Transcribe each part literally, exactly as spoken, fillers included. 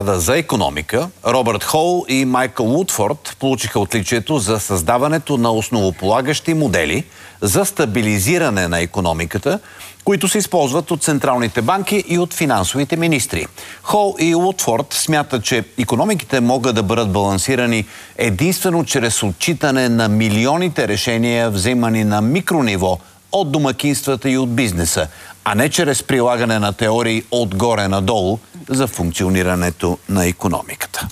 За икономика Робърт Хол и Майкъл Лутфорд получиха отличието за създаването на основополагащи модели за стабилизиране на икономиката, които се използват от централните банки и от финансовите министри. Хол и Лутфорд смятат, че икономиките могат да бъдат балансирани единствено чрез отчитане на милионите решения, вземани на микрониво от домакинствата и от бизнеса, а не чрез прилагане на теории отгоре надолу за функционирането на икономиката.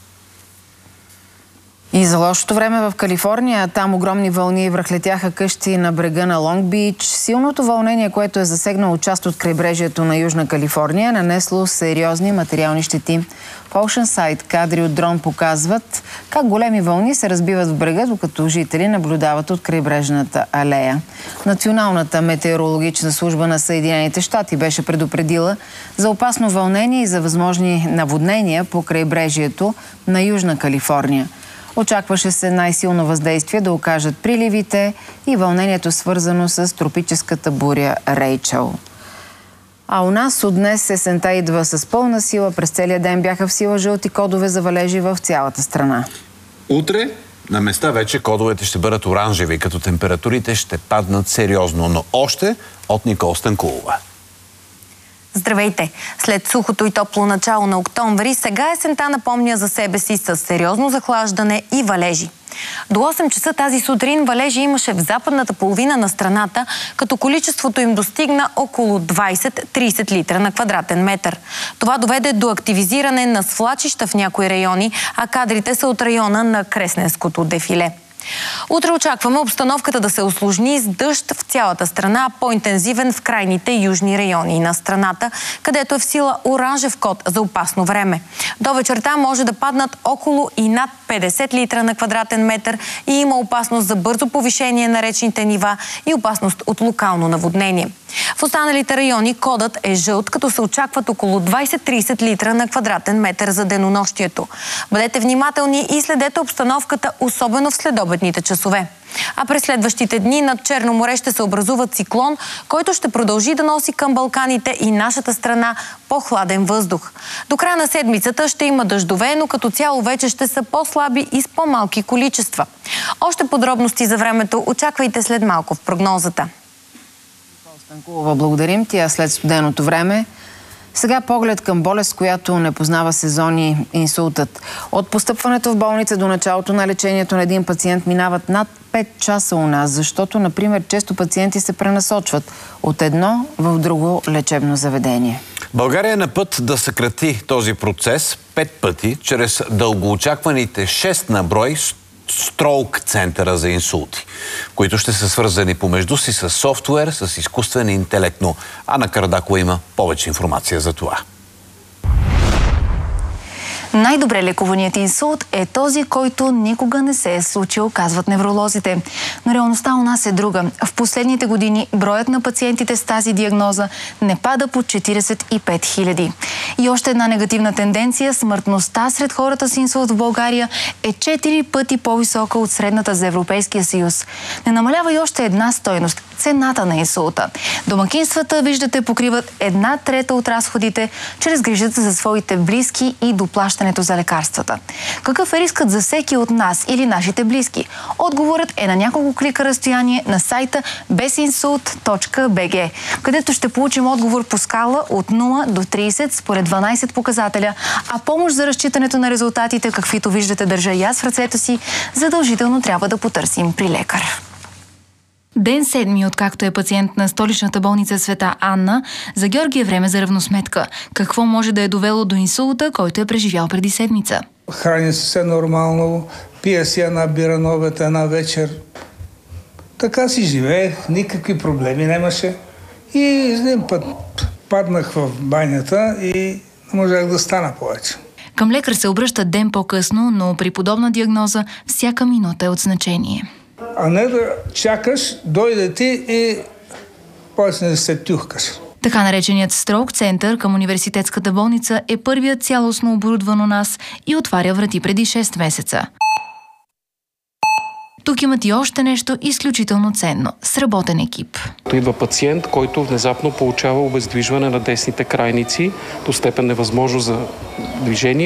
И за лошото време в Калифорния, там огромни вълни връхлетяха къщи на брега на Лонг Бич. Силното вълнение, което е засегнало част от крайбрежието на Южна Калифорния, нанесло сериозни материални щети. В Oceanside кадри от дрон показват как големи вълни се разбиват в брега, докато жители наблюдават от крайбрежната алея. Националната метеорологична служба на Съединените щати беше предупредила за опасно вълнение и за възможни наводнения по крайбрежието на Южна Калифорния. Очакваше се най-силно въздействие да окажат приливите и вълнението, свързано с тропическата буря Рейчел. А у нас от днес есента идва с пълна сила. През целия ден бяха в сила жълти кодове за валежи в цялата страна. Утре на места вече кодовете ще бъдат оранжеви, като температурите ще паднат сериозно, но още от Никол Станкулова. Здравейте! След сухото и топло начало на октомври, сега есента напомня за себе си с сериозно захлаждане и валежи. До осем часа тази сутрин валежи имаше в западната половина на страната, като количеството им достигна около двайсет до трийсет литра на квадратен метър. Това доведе до активизиране на свлачища в някои райони, а кадрите са от района на Кресненското дефиле. Утре очакваме обстановката да се усложни с дъжд в цялата страна, по-интензивен в крайните южни райони на страната, където е в сила оранжев код за опасно време. До вечерта може да паднат около и над петдесет литра на квадратен метър и има опасност за бързо повишение на речните нива и опасност от локално наводнение. В останалите райони кодът е жълт, като се очакват около двайсет до трийсет литра на квадратен метър за денонощието. Бъдете внимателни и следете обстановката, особено в следобедните часове. А през следващите дни над Черно море ще се образува циклон, който ще продължи да носи към Балканите и нашата страна по-хладен въздух. До края на седмицата ще има дъждове, но като цяло вече ще са по-слаби и с по-малки количества. Още подробности за времето очаквайте след малко в прогнозата. Станкулова, благодарим ти, а след студеното време. Сега поглед към болест, която не познава сезони – инсултът. От постъпването в болница до началото на лечението на един пациент минават над пет часа у нас, защото, например, често пациенти се пренасочват от едно в друго лечебно заведение. България е на път да съкрати този процес пет пъти, чрез дългоочакваните шест на брой Stroke центъра за инсулти, които ще са свързани помежду си с софтуер, с изкуствен интелект. Но Ана Кардакова има повече информация за това. Най-добре лекуваният инсулт е този, който никога не се е случил, казват невролозите. Но реалността у нас е друга. В последните години броят на пациентите с тази диагноза не пада под четирийсет и пет хиляди. И още една негативна тенденция – смъртността сред хората с инсулт в България е четири пъти по-висока от средната за Европейския съюз. Не намалява и още една стойност – цената на инсулта. Домакинствата, виждате, покриват една трета от разходите чрез грижата за своите близки и доплащането за лекарствата. Какъв е рискът за всеки от нас или нашите близки? Отговорът е на няколко клика разстояние на сайта безинсулт точка би джи, където ще получим отговор по скала от нула до трийсет според дванайсет показателя, а помощ за разчитането на резултатите, каквито виждате, държа и аз в ръцете си, задължително трябва да потърсим при лекар. Ден седми, откакто е пациент на столичната болница Света Анна, за Георги е време за равносметка. Какво може да е довело до инсулта, който е преживял преди седмица? Храни се нормално, пия си една бира на обед, една вечер. Така си живеех, никакви проблеми нямаше. И един път паднах в банята и не можах да стана повече. Към лекар се обръща ден по-късно, но при подобна диагноза всяка минута е от значение. А не да чакаш, дойде ти и почне да се тюхкаш. Така нареченият Stroke център към университетската болница е първият цялостно оборудван у нас и отваря врати преди шест месеца. Тук имат и още нещо изключително ценно – сработен екип. Идва пациент, който внезапно получава обездвижване на десните крайници до степен невъзможно за движение.